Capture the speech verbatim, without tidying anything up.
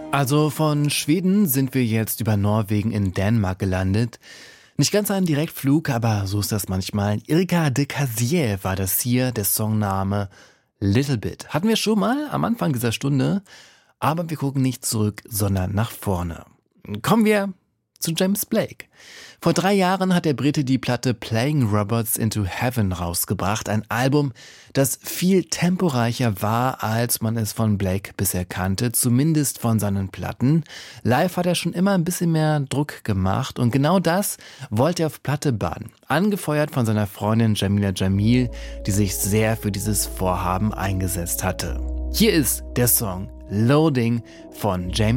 Also von Schweden sind wir jetzt über Norwegen in Dänemark gelandet. Nicht ganz ein Direktflug, aber so ist das manchmal. Ilka de Casier war das hier, der Songname Little Bit. Hatten wir schon mal am Anfang dieser Stunde, aber wir gucken nicht zurück, sondern nach vorne. Kommen wir zu James Blake. Vor drei Jahren hat der Brite die Platte Playing Robots into Heaven rausgebracht. Ein Album, das viel temporeicher war, als man es von Blake bisher kannte, zumindest von seinen Platten. Live hat er schon immer ein bisschen mehr Druck gemacht und genau das wollte er auf Platte bannen. Angefeuert von seiner Freundin Jamila Jamil, die sich sehr für dieses Vorhaben eingesetzt hatte. Hier ist der Song Loading von James